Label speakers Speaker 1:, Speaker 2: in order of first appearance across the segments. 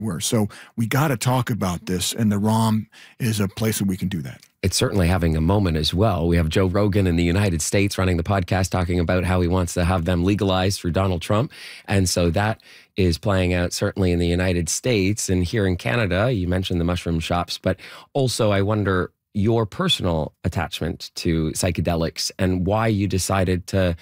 Speaker 1: were. So we got to talk about this, and the ROM is a place that we can do that.
Speaker 2: It's certainly having a moment as well. We have Joe Rogan in the United States running the podcast talking about how he wants to have them legalized through Donald Trump. And so that is playing out certainly in the United States. And here in Canada, you mentioned the mushroom shops, but also I wonder your personal attachment to psychedelics and why you decided to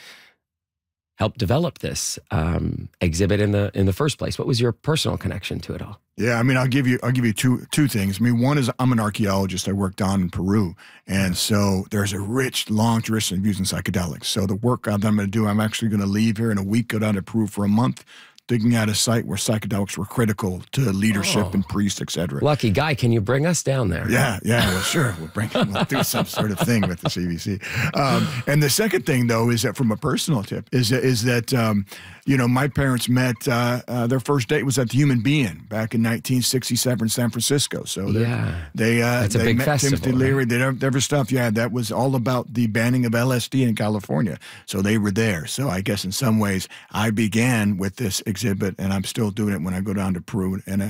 Speaker 2: help develop this exhibit in the first place. What was your personal connection to it all?
Speaker 1: Yeah, I mean, I'll give you two things. I mean, one is I'm an archaeologist. I work down in Peru, and so there's a rich, long tradition of using psychedelics. So the work that I'm going to do, I'm actually going to leave here in a week, go down to Peru for a month, digging at a site where psychedelics were critical to leadership and priests, et cetera.
Speaker 2: Lucky guy, can you bring us down there?
Speaker 1: Yeah, well, sure. We'll do some sort of thing with the CBC. And the second thing, though, is that from a personal tip, is that my parents met, their first date was at the Human Being back in 1967 in San Francisco. So they
Speaker 2: that's a big
Speaker 1: met
Speaker 2: festival,
Speaker 1: Timothy Leary. They never stopped. Yeah, that was all about the banning of LSD in California. So they were there. So I guess in some ways I began with this exhibit, and I'm still doing it when I go down to Peru in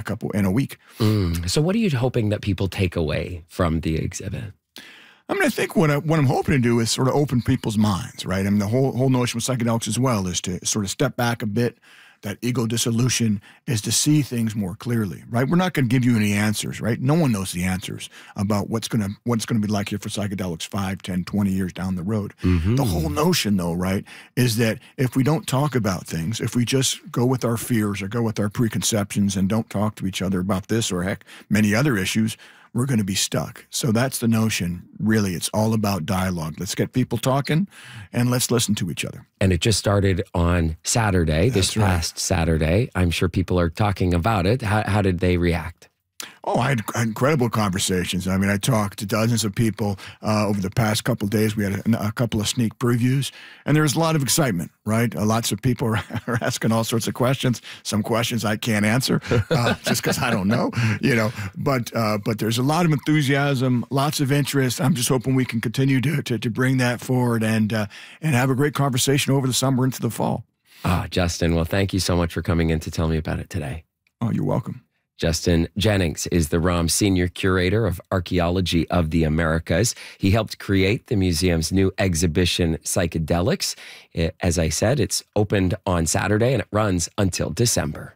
Speaker 1: a week.
Speaker 2: So what are you hoping that people take away from the exhibit?
Speaker 1: I mean, I think what I'm hoping to do is sort of open people's minds, right? I mean, the whole notion with psychedelics as well is to sort of step back a bit. That ego dissolution is to see things more clearly, right? We're not going to give you any answers, right? No one knows the answers about what's going to be like here for psychedelics 5, 10, 20 years down the road. Mm-hmm. The whole notion, though, right, is that if we don't talk about things, if we just go with our fears or go with our preconceptions and don't talk to each other about this or heck, many other issues, we're going to be stuck. So that's the notion. Really, it's all about dialogue. Let's get people talking and let's listen to each other.
Speaker 2: And it just started on Saturday, this past Saturday. I'm sure people are talking about it. How did they react?
Speaker 1: Oh, I had incredible conversations. I mean, I talked to dozens of people over the past couple of days. We had a couple of sneak previews, and there was a lot of excitement, right? Lots of people are asking all sorts of questions. Some questions I can't answer just because I don't know, But there's a lot of enthusiasm, lots of interest. I'm just hoping we can continue to bring that forward and have a great conversation over the summer into the fall.
Speaker 2: Justin, well, thank you so much for coming in to tell me about it today.
Speaker 1: Oh, you're welcome.
Speaker 2: Justin Jennings is the ROM Senior Curator of Archaeology of the Americas. He helped create the museum's new exhibition, Psychedelics. As I said, it's opened on Saturday and it runs until December.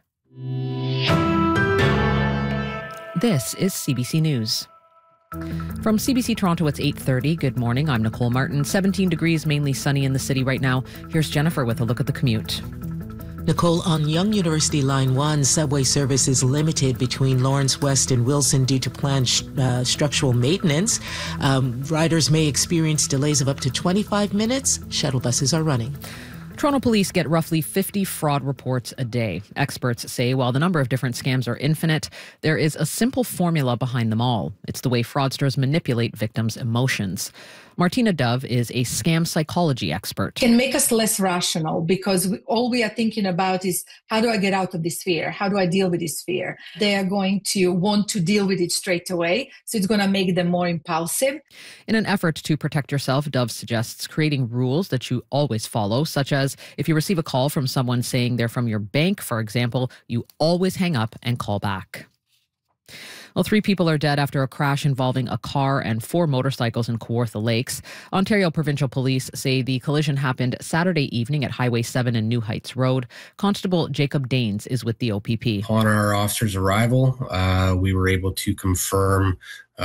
Speaker 3: This is CBC News. From CBC Toronto, it's 8:30. Good morning. I'm Nicole Martin. 17 degrees, mainly sunny in the city right now. Here's Jennifer with a look at the commute.
Speaker 4: Nicole, on Yonge University Line 1, subway service is limited between Lawrence West and Wilson due to planned structural maintenance. Riders may experience delays of up to 25 minutes. Shuttle buses are running.
Speaker 3: Toronto police get roughly 50 fraud reports a day. Experts say while the number of different scams are infinite, there is a simple formula behind them all. It's the way fraudsters manipulate victims' emotions. Martina Dove is a scam psychology expert.
Speaker 5: Can make us less rational because all we are thinking about is how do I get out of this fear? How do I deal with this fear? They are going to want to deal with it straight away. So it's going to make them more impulsive.
Speaker 3: In an effort to protect yourself, Dove suggests creating rules that you always follow, such as if you receive a call from someone saying they're from your bank, for example, you always hang up and call back. Well, 3 people are dead after a crash involving a car and 4 motorcycles in Kawartha Lakes. Ontario Provincial Police say the collision happened Saturday evening at Highway 7 and New Heights Road. Constable Jacob Daines is with the OPP.
Speaker 6: Upon our officer's arrival, we were able to confirm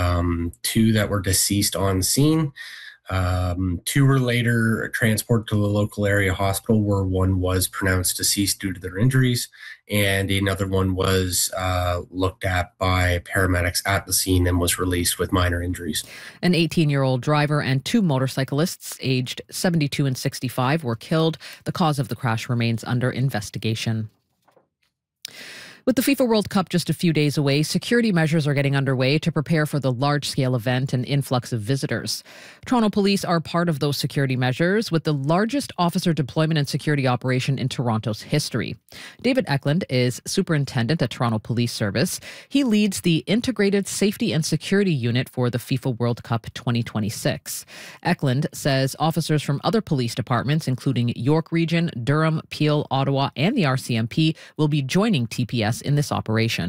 Speaker 6: 2 that were deceased on scene. 2 were later transported to the local area hospital where 1 was pronounced deceased due to their injuries, and another one was looked at by paramedics at the scene and was released with minor injuries.
Speaker 3: An 18-year-old driver and 2 motorcyclists aged 72 and 65 were killed. The cause of the crash remains under investigation. With the FIFA World Cup just a few days away, security measures are getting underway to prepare for the large-scale event and influx of visitors. Toronto Police are part of those security measures, with the largest officer deployment and security operation in Toronto's history. David Eklund is superintendent at Toronto Police Service. He leads the Integrated Safety and Security Unit for the FIFA World Cup 2026. Eklund says officers from other police departments, including York Region, Durham, Peel, Ottawa, and the RCMP, will be joining TPS in this operation.